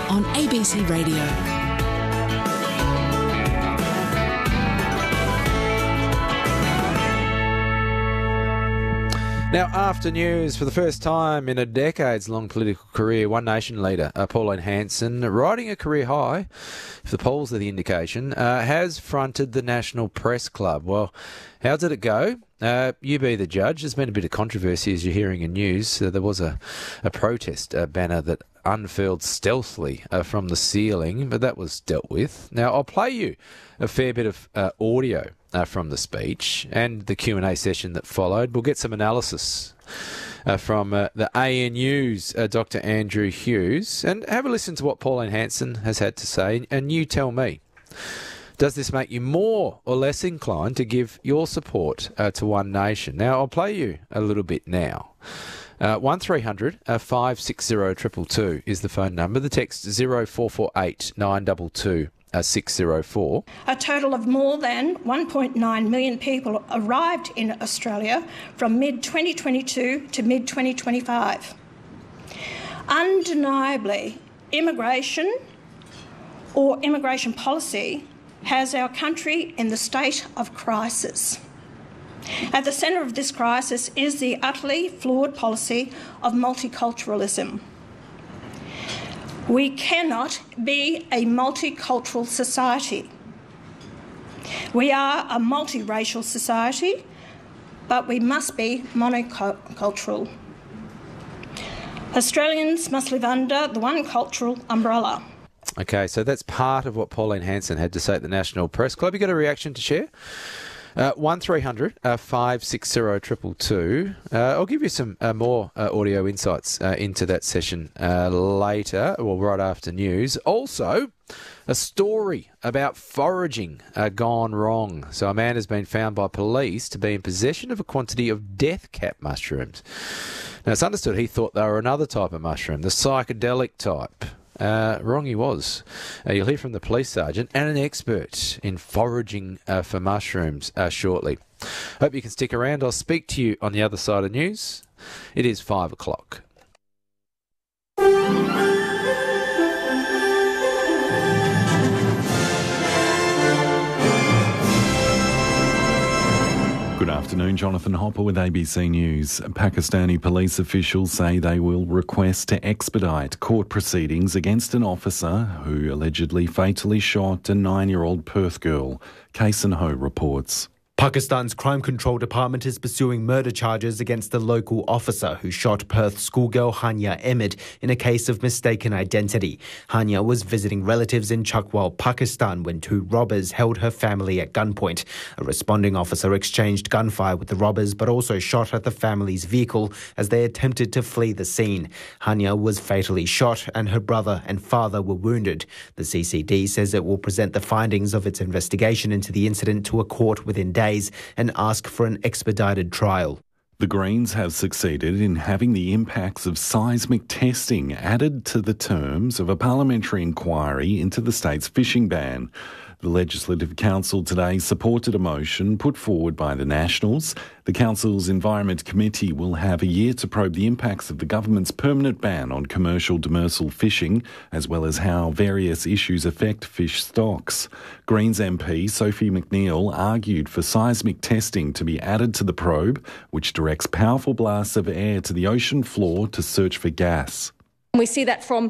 on ABC Radio. Now, after news, for the first time in a decades-long political career, One Nation leader Pauline Hanson, riding a career high, if the polls are the indication, has fronted the National Press Club. Well, how did it go? You be the judge. There's been a bit of controversy, as you're hearing in news. There was a protest banner that unfurled stealthily from the ceiling, but that was dealt with. Now, I'll play you a fair bit of audio from the speech and the Q&A session that followed. We'll get some analysis from the ANU's Dr. Andrew Hughes, and have a listen to what Pauline Hanson has had to say, and you tell me. Does this make you more or less inclined to give your support to One Nation? Now, I'll play you a little bit now. 1300 560 222 is the phone number. The text 0448 922 604. A total of more than 1.9 million people arrived in Australia from mid-2022 to mid-2025. Undeniably, immigration or immigration policy has our country in the state of crisis. At the centre of this crisis is the utterly flawed policy of multiculturalism. We cannot be a multicultural society. We are a multiracial society, but we must be monocultural. Australians must live under the one cultural umbrella. Okay, so that's part of what Pauline Hanson had to say at the National Press Club. You got a reaction to share? 1300 560 222. I'll give you some more audio insights into that session later, well, right after news. Also, a story about foraging gone wrong. So a man has been found by police to be in possession of a quantity of death cap mushrooms. Now, it's understood he thought they were another type of mushroom, the psychedelic type. Wrong he was. You'll hear from the police sergeant and an expert in foraging for mushrooms shortly. Hope you can stick around. I'll speak to you on the other side of news. It is 5 o'clock. Good afternoon, Jonathan Hopper with ABC News. Pakistani police officials say they will request to expedite court proceedings against an officer who allegedly fatally shot a 9-year-old Perth girl. Kason Ho reports. Pakistan's Crime Control Department is pursuing murder charges against the local officer who shot Perth schoolgirl Hania Ahmed in a case of mistaken identity. Hania was visiting relatives in Chakwal, Pakistan, when two robbers held her family at gunpoint. A responding officer exchanged gunfire with the robbers but also shot at the family's vehicle as they attempted to flee the scene. Hania was fatally shot and her brother and father were wounded. The CCD says it will present the findings of its investigation into the incident to a court within days and ask for an expedited trial. The Greens have succeeded in having the impacts of seismic testing added to the terms of a parliamentary inquiry into the state's fishing ban. The Legislative Council today supported a motion put forward by the Nationals. The Council's Environment Committee will have a year to probe the impacts of the government's permanent ban on commercial demersal fishing, as well as how various issues affect fish stocks. Greens MP Sophie McNeil argued for seismic testing to be added to the probe, which directs powerful blasts of air to the ocean floor to search for gas. We see that from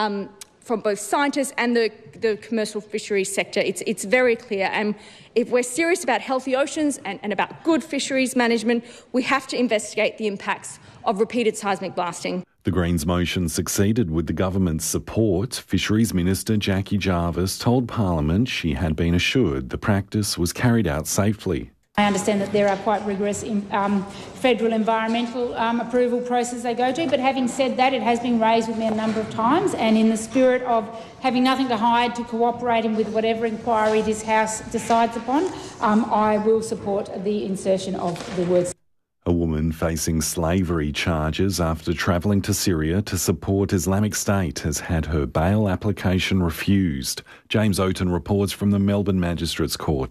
both scientists and the commercial fisheries sector. It's very clear. And if we're serious about healthy oceans and about good fisheries management, we have to investigate the impacts of repeated seismic blasting. The Greens motion succeeded with the government's support. Fisheries Minister Jackie Jarvis told Parliament she had been assured the practice was carried out safely. I understand that there are quite rigorous federal environmental approval processes they go to, but having said that, it has been raised with me a number of times, and in the spirit of having nothing to hide, to cooperating with whatever inquiry this House decides upon, I will support the insertion of the words. A woman facing slavery charges after travelling to Syria to support Islamic State has had her bail application refused. James Oaten reports from the Melbourne Magistrates Court.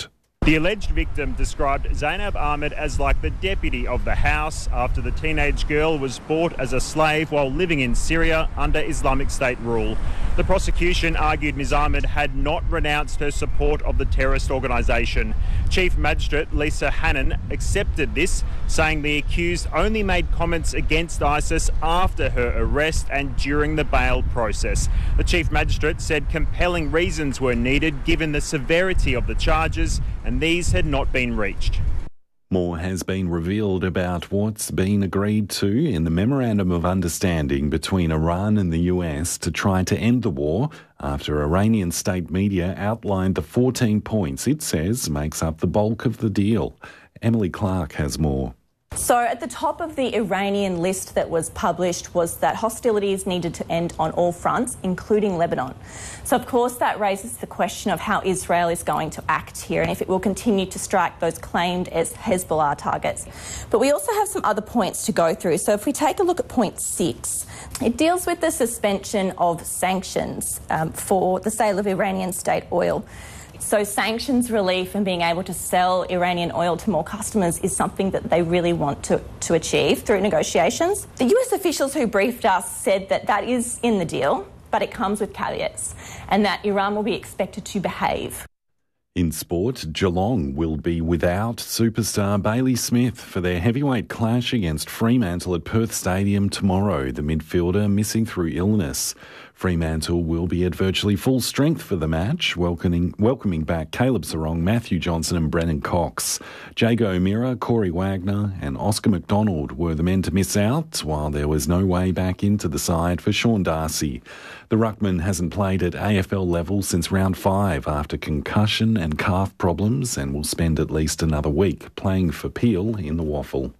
The alleged victim described Zainab Ahmed as like the deputy of the house after the teenage girl was bought as a slave while living in Syria under Islamic State rule. The prosecution argued Ms Ahmed had not renounced her support of the terrorist organisation. Chief Magistrate Lisa Hannon accepted this, saying the accused only made comments against ISIS after her arrest and during the bail process. The Chief Magistrate said compelling reasons were needed given the severity of the charges, and these had not been reached. More has been revealed about what's been agreed to in the Memorandum of Understanding between Iran and the US to try to end the war after Iranian state media outlined the 14 points it says makes up the bulk of the deal. Emily Clark has more. So at the top of the Iranian list that was published was that hostilities needed to end on all fronts, including Lebanon. So of course that raises the question of how Israel is going to act here and if it will continue to strike those claimed as Hezbollah targets. But we also have some other points to go through. So if we take a look at point 6, it deals with the suspension of sanctions for the sale of Iranian state oil. So sanctions relief and being able to sell Iranian oil to more customers is something that they really want to achieve through negotiations. The US officials who briefed us said that that is in the deal, but it comes with caveats, and that Iran will be expected to behave. In sport, Geelong will be without superstar Bailey Smith for their heavyweight clash against Fremantle at Perth Stadium tomorrow, the midfielder missing through illness. Fremantle will be at virtually full strength for the match, welcoming back Caleb Sarong, Matthew Johnson and Brennan Cox. Jago O'Meara, Corey Wagner and Oscar McDonald were the men to miss out, while there was no way back into the side for Sean Darcy. The ruckman hasn't played at AFL level since round 5 after concussion and calf problems and will spend at least another week playing for Peel in the Waffle.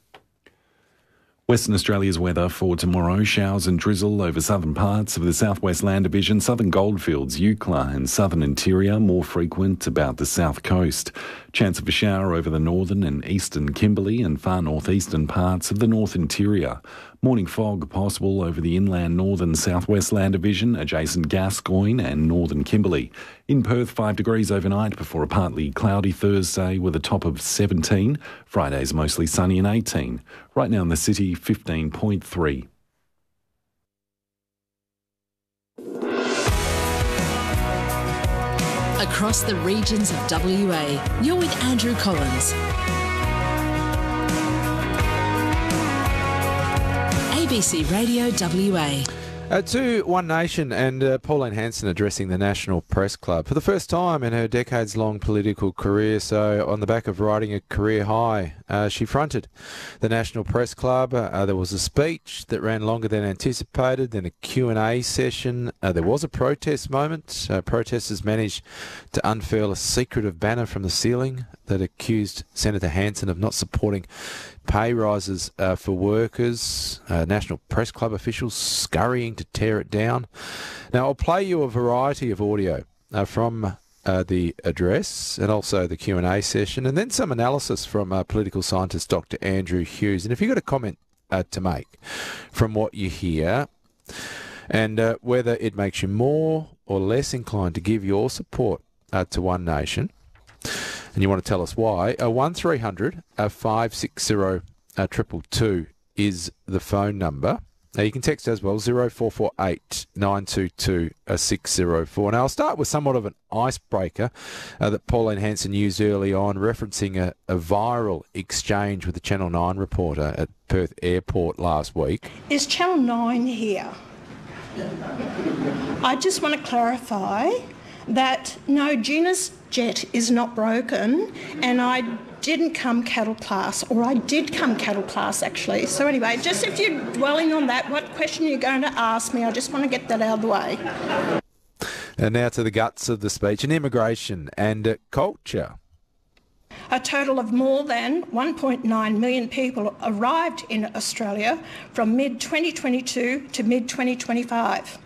Western Australia's weather for tomorrow: showers and drizzle over southern parts of the South West Land Division, southern Goldfields, Eucla and southern interior, more frequent about the south coast. Chance of a shower over the northern and eastern Kimberley and far northeastern parts of the north interior. Morning fog possible over the inland northern southwest Land Division, adjacent Gascoyne and northern Kimberley. In Perth, 5 degrees overnight before a partly cloudy Thursday with a top of 17. Friday's mostly sunny and 18. Right now in the city, 15.3. Across the regions of WA, you're with Andrew Collins. ABC Radio WA. To One Nation and Pauline Hanson addressing the National Press Club for the first time in her decades-long political career. So on the back of riding a career high, she fronted the National Press Club. There was a speech that ran longer than anticipated, then a Q&A session. There was a protest moment. Protesters managed to unfurl a secretive banner from the ceiling that accused Senator Hanson of not supporting pay rises for workers. National Press Club officials scurrying to tear it down. Now, I'll play you a variety of audio from the address and also the Q&A session, and then some analysis from political scientist Dr. Andrew Hughes. And if you've got a comment to make from what you hear and whether it makes you more or less inclined to give your support to One Nation, and you want to tell us why, 1300 560 222 is the phone number. Now you can text as well, 0448 922 604. Now I'll start with somewhat of an icebreaker that Pauline Hanson used early on, referencing a viral exchange with a Channel 9 reporter at Perth Airport last week. Is Channel 9 here? I just want to clarify that no, Gina's jet is not broken, and I didn't come cattle class, or I did come cattle class actually. So anyway, just if you're dwelling on that, what question you're going to ask me, I just want to get that out of the way. And now to the guts of the speech, and immigration and culture. A total of more than 1.9 million people arrived in Australia from mid-2022 to mid-2025.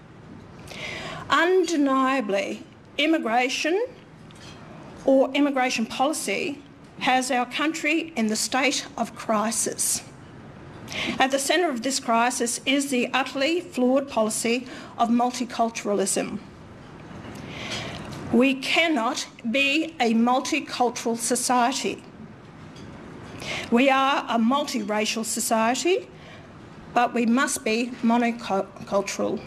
Undeniably, immigration or immigration policy has our country in the state of crisis. At the centre of this crisis is the utterly flawed policy of multiculturalism. We cannot be a multicultural society. We are a multiracial society, but we must be monocultural.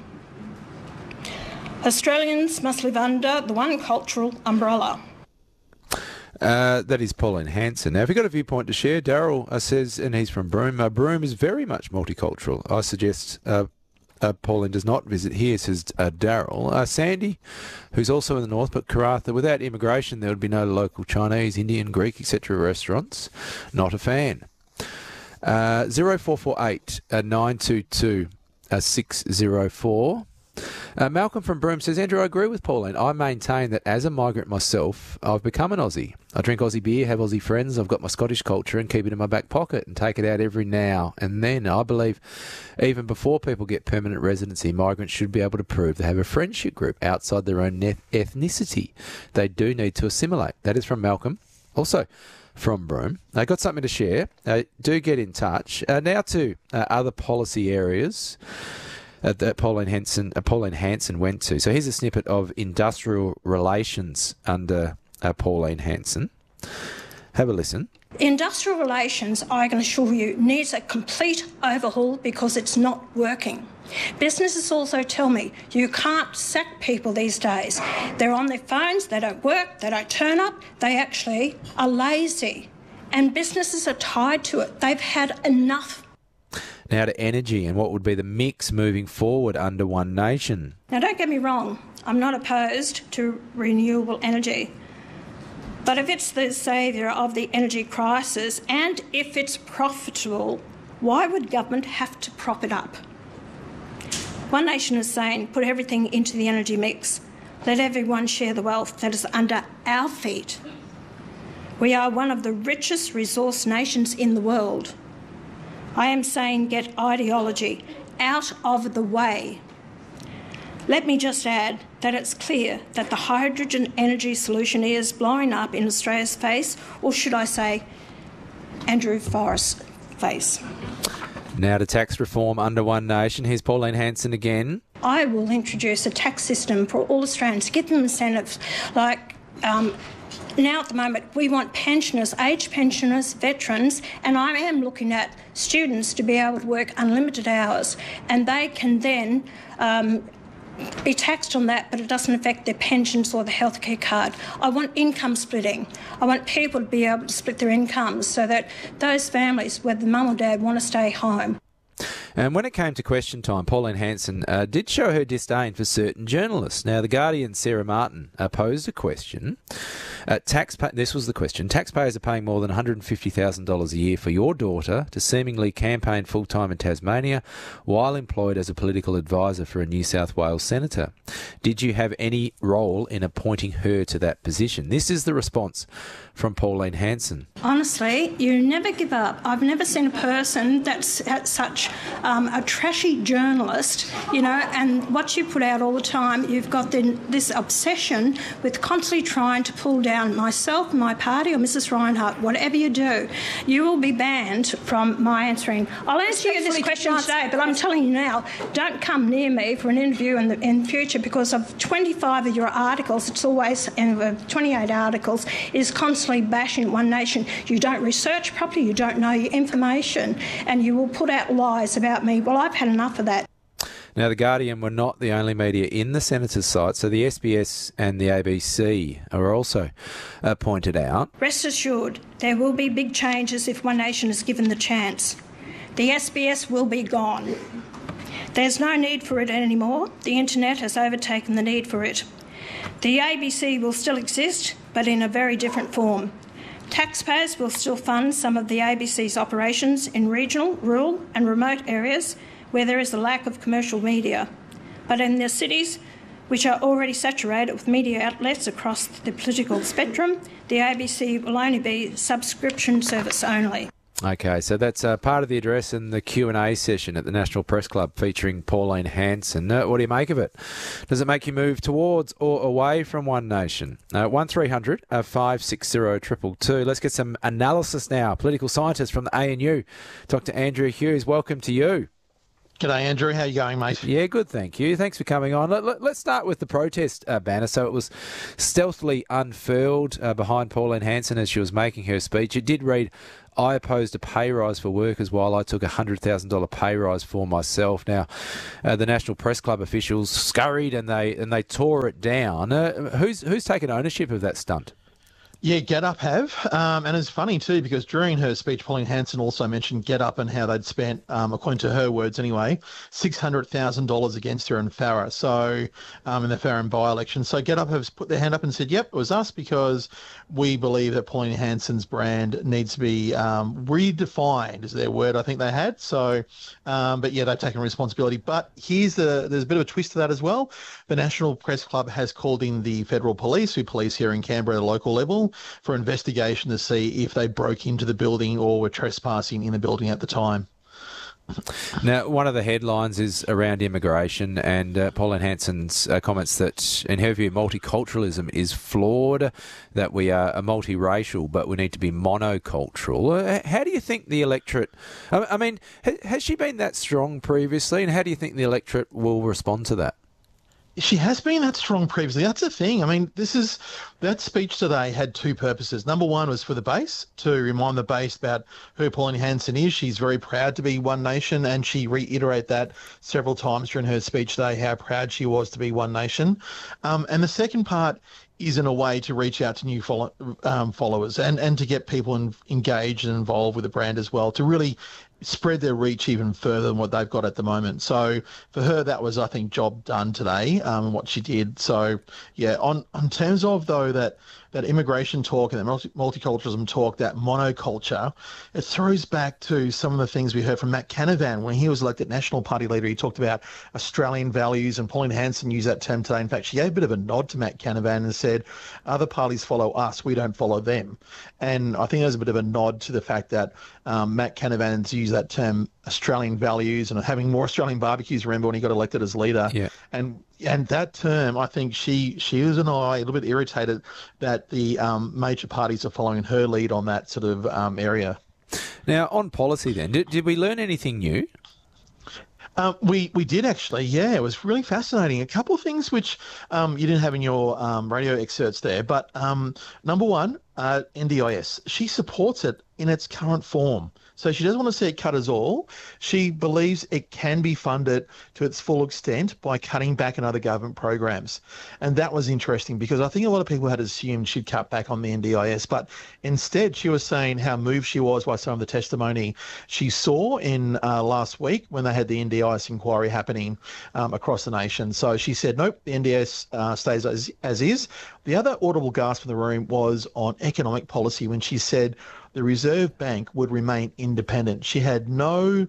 Australians must live under the one cultural umbrella. That is Pauline Hanson. Now, if you've got a viewpoint to share, Daryl says, and he's from Broome, Broome is very much multicultural. I suggest Pauline does not visit here, says Daryl. Sandy, who's also in the north, but Karratha, without immigration, there would be no local Chinese, Indian, Greek, etc. restaurants. Not a fan. 0448 922 604. Malcolm from Broome says, Andrew, I agree with Pauline. I maintain that as a migrant myself, I've become an Aussie. I drink Aussie beer, have Aussie friends, I've got my Scottish culture and keep it in my back pocket and take it out every now and then. I believe even before people get permanent residency, migrants should be able to prove they have a friendship group outside their own ethnicity. They do need to assimilate. That is from Malcolm. Also from Broome. They got something to share. Do get in touch. Now to other policy areas that Pauline Hanson went to. So here's a snippet of industrial relations under Pauline Hanson. Have a listen. Industrial relations, I can assure you, needs a complete overhaul because it's not working. Businesses also tell me you can't sack people these days. They're on their phones, they don't work, they don't turn up, they actually are lazy. And businesses are tied to it. They've had enough. Now to energy and what would be the mix moving forward under One Nation. Now, don't get me wrong, I'm not opposed to renewable energy. But if it's the saviour of the energy crisis and if it's profitable, why would government have to prop it up? One Nation is saying put everything into the energy mix. Let everyone share the wealth that is under our feet. We are one of the richest resource nations in the world. I am saying get ideology out of the way. Let me just add that it's clear that the hydrogen energy solution is blowing up in Australia's face, or should I say, Andrew Forrest's face. Now to tax reform under One Nation. Here's Pauline Hanson again. I will introduce a tax system for all Australians, give them incentives like now at the moment we want pensioners, aged pensioners, veterans, and I am looking at students to be able to work unlimited hours, and they can then be taxed on that, but it doesn't affect their pensions or the healthcare card. I want income splitting. I want people to be able to split their incomes so that those families where the mum or dad want to stay home. And when it came to question time, Pauline Hanson did show her disdain for certain journalists. Now, The Guardian's Sarah Martin posed a question. This was the question. Taxpayers are paying more than $150,000 a year for your daughter to seemingly campaign full-time in Tasmania while employed as a political advisor for a New South Wales senator. Did you have any role in appointing her to that position? This is the response from Pauline Hanson. Honestly, you never give up. I've never seen a person that's such a trashy journalist, and what you put out all the time, you've got this obsession with constantly trying to pull down myself, my party, or Mrs. Reinhardt. Whatever you do, you will be banned from my answering. I'll answer you this question today, but I'm telling you now, don't come near me for an interview in the future, because of 25 of your articles, it's always 28 articles, is constantly bashing One Nation. You don't research properly, you don't know your information, and you will put out lies about me. Well, I've had enough of that. Now, The Guardian were not the only media in the Senator's site, so the SBS and the ABC are also pointed out. Rest assured, there will be big changes if One Nation is given the chance. The SBS will be gone. There's no need for it anymore. The internet has overtaken the need for it. The ABC will still exist, but in a very different form. Taxpayers will still fund some of the ABC's operations in regional, rural and remote areas where there is a lack of commercial media. But in the cities, which are already saturated with media outlets across the political spectrum, the ABC will only be subscription service only. Okay, so that's part of the address in the Q&A session at the National Press Club featuring Pauline Hanson. What do you make of it? Does it make you move towards or away from One Nation? 1300 560 222. Let's get some analysis now. Political scientist from the ANU, Dr. Andrea Hughes, welcome to you. G'day, Andrew. How you going, mate? Yeah, good, thank you. Thanks for coming on. Let's start with the protest banner. So it was stealthily unfurled behind Pauline Hanson as she was making her speech. It did read, "I opposed a pay rise for workers while I took a $100,000 pay rise for myself." Now, the National Press Club officials scurried and they tore it down. Who's taken ownership of that stunt? Yeah, GetUp have. And it's funny too, because during her speech, Pauline Hanson also mentioned GetUp and how they'd spent, according to her words anyway, $600,000 against her in Farrer. So, in the Farrer by-election. So GetUp has put their hand up and said, yep, it was us, because we believe that Pauline Hanson's brand needs to be redefined, is their word I think they had. So, but yeah, they've taken responsibility. But there's a bit of a twist to that as well. The National Press Club has called in the federal police, who police here in Canberra at a local level, for investigation to see if they broke into the building or were trespassing in the building at the time. Now, one of the headlines is around immigration and Pauline Hanson's comments that, in her view, multiculturalism is flawed, that we are multiracial, but we need to be monocultural. How do you think the electorate... I mean, has she been that strong previously, and how do you think the electorate will respond to that? She has been that strong previously. That's the thing. I mean, that speech today had two purposes. Number one was for the base, to remind the base about who Pauline Hanson is. She's very proud to be One Nation, and she reiterated that several times during her speech today, how proud she was to be One Nation. And the second part is in a way to reach out to new followers and to get people engaged and involved with the brand as well, to really spread their reach even further than what they've got at the moment. So for her, that was, I think, job done today, what she did. So, yeah, on terms of, though, that immigration talk and that multiculturalism talk, that monoculture, it throws back to some of the things we heard from Matt Canavan when he was elected National Party leader. He talked about Australian values, and Pauline Hanson used that term today. In fact, she gave a bit of a nod to Matt Canavan and said, other parties follow us, we don't follow them. And I think there's a bit of a nod to the fact that Matt Canavan's used that term, Australian values, and having more Australian barbecues, remember, when he got elected as leader. Yeah. And that term, I think she was a little bit irritated that the major parties are following her lead on that sort of area. Now, on policy then, did we learn anything new? We did actually, yeah. It was really fascinating. A couple of things which you didn't have in your radio excerpts there, but number one, NDIS. She supports it in its current form. So she doesn't want to see it cut as all. She believes it can be funded to its full extent by cutting back on other government programs. And that was interesting, because I think a lot of people had assumed she'd cut back on the NDIS, but instead she was saying how moved she was by some of the testimony she saw in last week when they had the NDIS inquiry happening across the nation. So she said, nope, the NDIS stays as is. The other audible gasp in the room was on economic policy, when she said the Reserve Bank would remain independent. She had no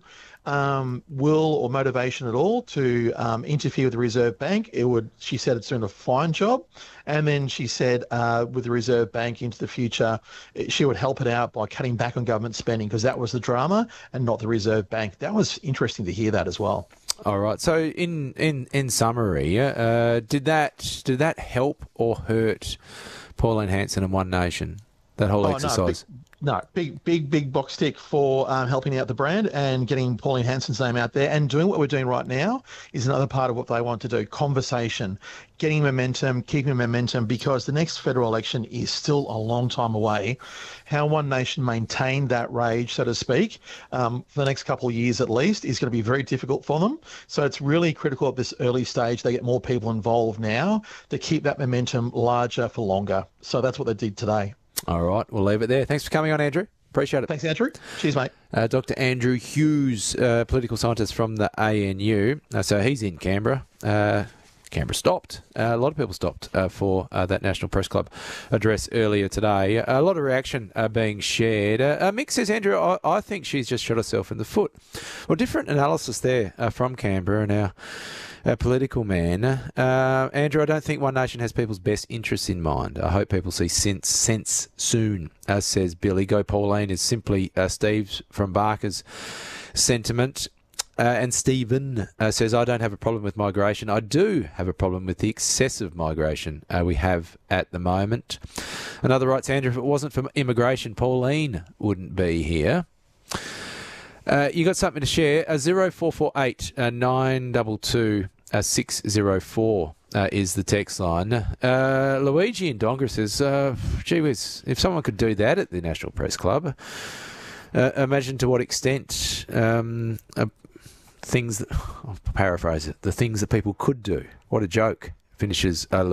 will or motivation at all to interfere with the Reserve Bank. She said it's doing a fine job. And then she said with the Reserve Bank into the future, she would help it out by cutting back on government spending, because that was the drama and not the Reserve Bank. That was interesting to hear that as well. All right. So in summary, did that help or hurt Pauline Hanson and One Nation, that whole exercise? No, big box tick for helping out the brand and getting Pauline Hanson's name out there, and doing what we're doing right now is another part of what they want to do. Conversation, getting momentum, keeping momentum, because the next federal election is still a long time away. How One Nation maintain that rage, so to speak, for the next couple of years at least, is going to be very difficult for them. So it's really critical at this early stage they get more people involved now to keep that momentum larger for longer. So that's what they did today. All right, we'll leave it there. Thanks for coming on, Andrew. Appreciate it. Thanks, Andrew. Cheers, mate. Dr. Andrew Hughes, political scientist from the ANU. So he's in Canberra. Canberra stopped. A lot of people stopped for that National Press Club address earlier today. A lot of reaction being shared. Mick says, Andrew, I think she's just shot herself in the foot. Well, different analysis there from Canberra now. A political man. Andrew, I don't think One Nation has people's best interests in mind. I hope people see sense soon, says Billy. Go Pauline is simply Steve from Barker's sentiment. And Stephen says, I don't have a problem with migration. I do have a problem with the excessive migration we have at the moment. Another writes, Andrew, if it wasn't for immigration, Pauline wouldn't be here. You got something to share? 0448 922 604 is the text line. Luigi in Dongra says, gee whiz, if someone could do that at the National Press Club, imagine to what extent things that, I'll paraphrase it, the things that people could do. What a joke, finishes